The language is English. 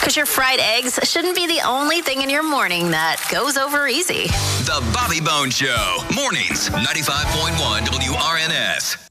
Because your fried eggs shouldn't be the only thing in your morning that goes over easy. The Bobby Bones Show. Mornings, 95.1 WRNS.